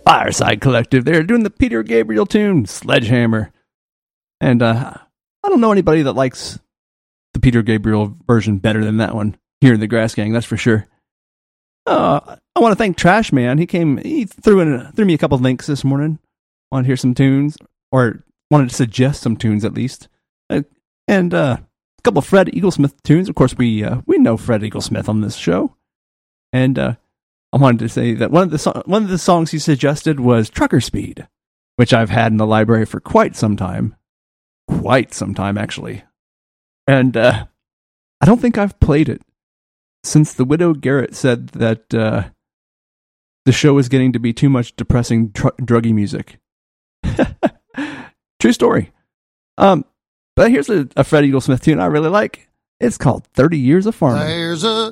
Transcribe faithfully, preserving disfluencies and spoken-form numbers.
Fireside Collective. They're doing the Peter Gabriel tune, Sledgehammer. And uh, I don't know anybody that likes the Peter Gabriel version better than that one here in the Grass Gang, that's for sure. Uh, I want to thank Trash Man. He came, he threw in, threw me a couple links this morning. Want to hear some tunes, or wanted to suggest some tunes at least. Uh, and uh, a couple of Fred Eaglesmith tunes. Of course, we uh, we know Fred Eaglesmith on this show. And uh, I wanted to say that one of the so- one of the songs he suggested was Trucker Speed, which I've had in the library for quite some time. Quite some time, actually. And uh, I don't think I've played it since the Widow Garrett said that uh, the show is getting to be too much depressing, tr- druggy music. True story. Um, but here's a, a Fred Eaglesmith tune I really like. It's called thirty Years of Farming. There's a